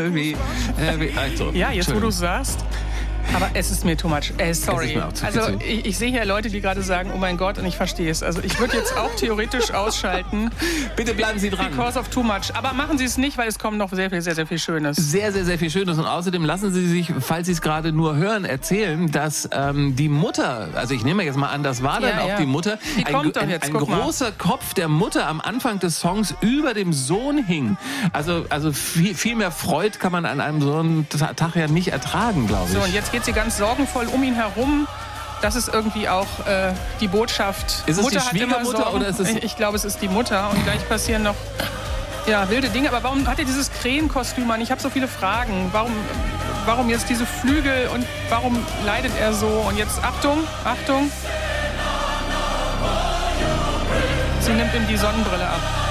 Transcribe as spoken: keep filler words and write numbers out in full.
irgendwie... Äh, wie, also, Ja, jetzt wo du es sagst. Aber es ist mir too much. Äh, sorry. mir auch zu Also viel zu. ich, ich sehe hier Leute, die gerade sagen, oh mein Gott, und ich verstehe es. Also ich würde jetzt auch theoretisch ausschalten. Bitte bleiben Sie dran. Because of too much. Aber machen Sie es nicht, weil es kommt noch sehr viel, sehr, sehr viel Schönes. Sehr, sehr, sehr viel Schönes. Und außerdem lassen Sie sich, falls Sie es gerade nur hören, erzählen, dass ähm, die Mutter, also ich nehme jetzt mal an, das war dann Ja, auch ja. die Mutter, Die ein, kommt doch ein, jetzt, ein guck mal. großer Kopf der Mutter am Anfang des Songs über dem Sohn hing. Also, also viel, viel mehr Freude kann man an einem so einen Tag ja nicht ertragen, glaube ich. So, und jetzt geht sie ganz sorgenvoll um ihn herum. Das ist irgendwie auch äh, die Botschaft. Ist es Mutter die hat immer Schwiegermutter Sorgen. oder ist es- Ich, ich glaube, es ist die Mutter. Und gleich passieren noch ja, wilde Dinge. Aber warum hat er dieses Krähenkostüm an? Ich habe so viele Fragen. Warum, warum jetzt diese Flügel und warum leidet er so? Und jetzt Achtung, Achtung. Sie nimmt ihm die Sonnenbrille ab.